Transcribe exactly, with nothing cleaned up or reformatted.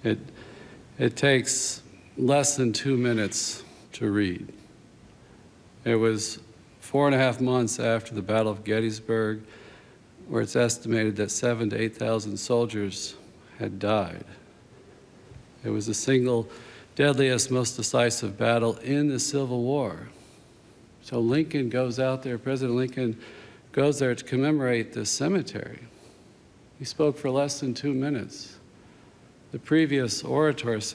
It, it takes less than two minutes to read. It was four and a half months after the Battle of Gettysburg, where it's estimated that seven to eight thousand soldiers had died. It was the single deadliest, most decisive battle in the Civil War. So Lincoln goes out there, President Lincoln goes there to commemorate this cemetery. He spoke for less than two minutes. The previous orator said